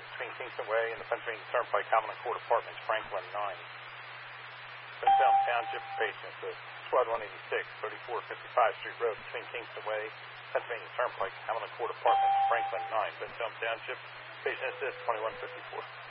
between Kingston Way and the Pennsylvania Turnpike, Common Court Apartments, Franklin 9. Bensalem Township patients with Squad 186, 3455 Street Road between Kingston Way, Pennsylvania Turnpike, Common Court Apartments, Franklin 9. Bensalem Township, patient assist 2154.